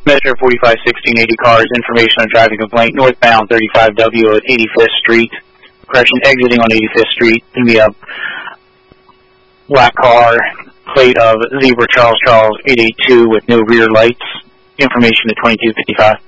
Metro 451680 cars, information on driving complaint, northbound 35W at 85th Street. Correction, exiting on 85th Street. Give me a black car, plate of Zebra Charles 882 with no rear lights. Information at 2255.